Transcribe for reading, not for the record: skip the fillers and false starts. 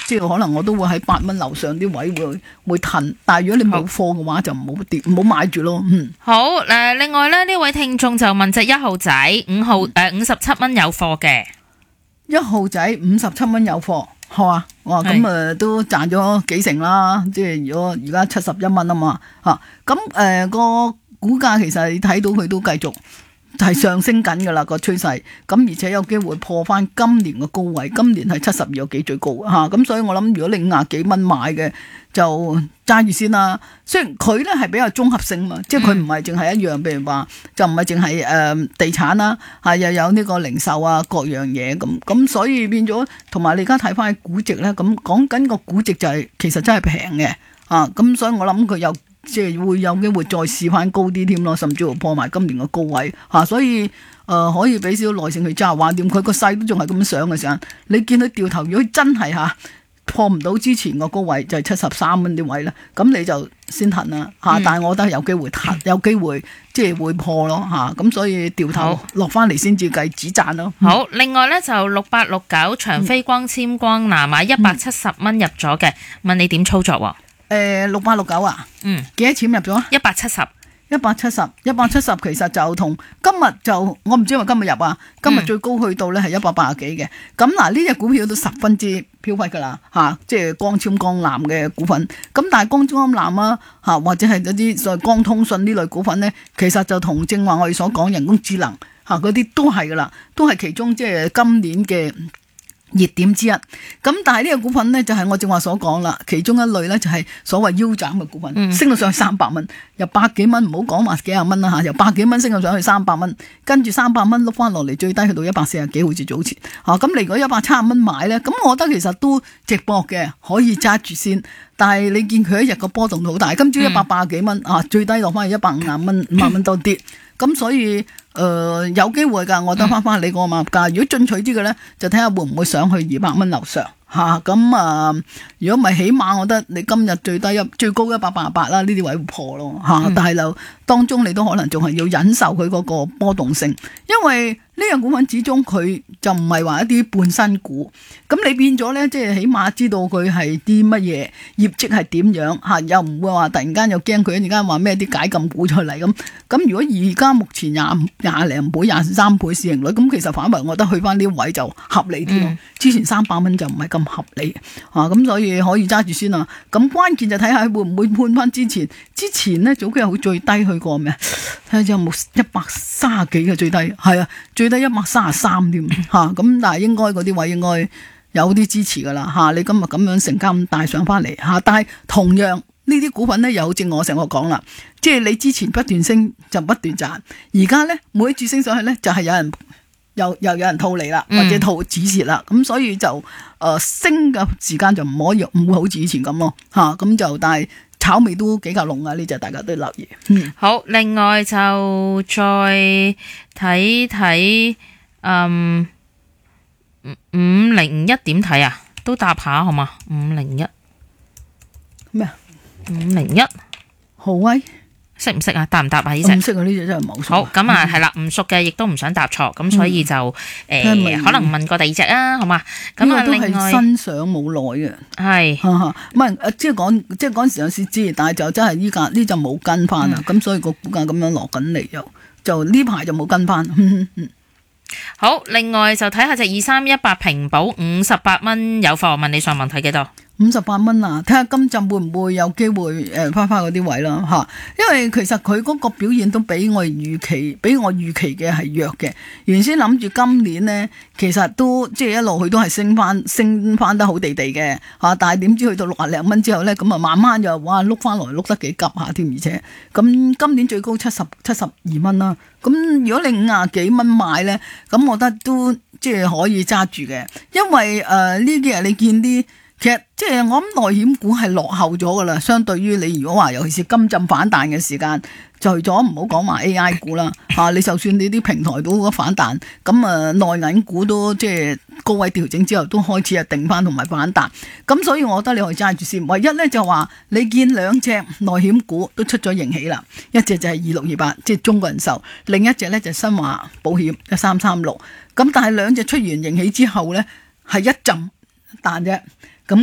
即係可能我都會喺8蚊樓上啲位會褪，但係如果你冇貨嘅話就唔好買住咯。 好，另外咧呢位聽眾就問隻1號仔57蚊有貨嘅 ，1號仔57蚊有貨，係嘛？哇，咁都賺咗幾成啦！即係如果而家71蚊啊嘛，咁個股價其實你睇到佢都繼續係上升緊噶啦個趨勢，咁而且有機會破翻今年嘅高位，今年係72有幾最高咁所以我諗如果你50幾蚊買嘅就揸住先啦。雖然佢咧係比較綜合性嘛，即係佢唔係淨係一樣，譬如話就唔係淨係地產啦，又有呢個零售啊各樣嘢咁所以變咗，同埋你而家睇翻估值咧，咁講緊個估值就係其實真係平嘅咁所以我諗佢有。即係會有機會再試翻高啲添咯，甚至乎破埋今年嘅高位所以可以俾少少耐性去揸，橫掂佢個勢都仲係咁上嘅時候，你見佢掉頭，如果真係破唔到之前個高位就係73蚊啲位啦，咁你就先騰啦但係我覺得有機會騰，有機會即係會破咯咁所以掉頭落翻嚟先至計止賺咯。 好，另外咧就6869長飛光纖光南170蚊入咗嘅，問你點操作喎 ？6869啊，幾多錢入咗？170，其實就同今日就我唔知因為今日入今日最高去到咧係180幾嘅。咁嗱呢隻股票都十分之飄忽噶啦即係光纖光纜嘅股份。咁但係光纖光纜或者係嗰啲所謂光通訊呢類股份咧，其實就同正話我哋所講人工智能嗰啲都係噶啦，都係其中即係今年嘅熱點之一，咁但係呢個股份呢，就係我正話所講啦，其中一類呢，就係所謂腰斬嘅股份，升到上去300蚊，由百幾蚊唔好講話幾廿蚊啦由百幾蚊升到上去300蚊，跟住300蚊碌翻落嚟，最低去到140幾，好似早前咁你如果170蚊買呢，咁我覺得其實都值博嘅，可以揸住先。但係你見佢一日個波動好大，今朝180幾蚊最低落翻去150蚊，50蚊多啲，咁所以有機會㗎，我覺得翻你個買入價。如果進取啲嘅咧，就睇下會唔會上去200蚊樓上咁如果唔係，起碼我覺得你今日最高188啦，呢啲位會破咯但係就當中你都可能仲係要忍受佢嗰個波動性，因為呢個股份始終佢就唔係話一啲半新股，咁你變咗咧，即係起碼知道佢係啲乜嘢業績係點樣又唔會話突然間又驚佢一陣間話咩啲解禁股出嚟咁。咁如果而家目前廿零倍、23倍市盈率，咁其實反為我覺得去翻呢位就合理啲咯。之前300蚊就唔係咁合理咁所以可以揸住先啦。咁關鍵就睇下會唔會判翻之前呢早幾日好最低去過咩？睇下有冇130幾嘅最低，最低133添咁但係應該嗰啲位應該有啲支持噶啦你今日咁樣成交咁大上翻嚟但係同樣呢啲股份咧有正我成個講啦，即係你之前不斷升就不斷賺，而家咧每一次升上去咧就係有人又有人套利啦，或者套止蝕啦，咁所以就升嘅時間就唔會好似以前咁咯咁就但係炒味都幾夠濃啊，呢隻大家都留意。 好，另外就再睇501點睇啊，都答下好嘛？501 咩 ？501 豪威識唔識啊？答唔答啊？呢隻唔識啊，呢隻真係冇熟。 好，咁係啦，唔熟嘅亦都唔想答錯，咁所以就可能問過第二隻啊，好嘛？咁啊，另外新上冇耐嘅，係唔係即係嗰陣時有先知，但係就真係依家呢就冇跟翻啦，咁所以個股價咁樣落緊嚟，就呢排就冇跟翻。 好，另外就睇下隻2318平保58蚊有貨，問你上網睇幾多 ？58蚊啊，睇下今陣會唔會有機會翻嗰啲位啦因為其實佢嗰個表現都比我預期嘅係弱嘅。原先諗住今年呢，其實都即係一路佢都係升翻得好地地嘅但係點知去到60零蚊之後呢，咁啊慢慢就碌翻來碌得幾急下添，而且咁今年最高72蚊啦。咁如果你50幾蚊買呢，咁我覺得都即係可以揸住嘅，因為呢幾日你見啲。其實即係我諗內險股係落後咗噶啦，相對於你如果話尤其是今陣反彈嘅時間，除咗唔好講話 AI 股啦你就算你啲平台都嗰反彈，咁內銀股都即係高位調整之後都開始定翻同埋反彈，咁所以我覺得你可以揸住先。唯一咧就話你見2隻內險股都出咗盈喜啦，一隻就係2628，即係中國人壽，另一隻咧就係新華保險1336，咁但係2隻出完盈喜之後咧係一陣彈啫。